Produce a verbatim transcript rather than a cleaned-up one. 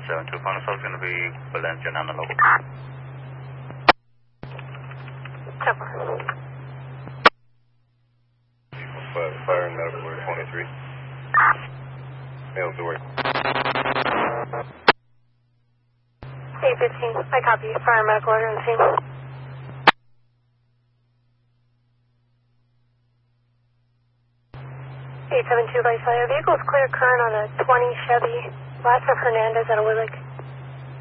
seven two, final assault is going to be Valencia, non-local. Cover. Fire, fire in medical order twenty-three. Male to work. eight fifteen, I copy. Fire medical order on scene. eight seven two, Vice Fire. Vehicle's clear current on a twenty Chevy. Last of Hernandez at a Willick.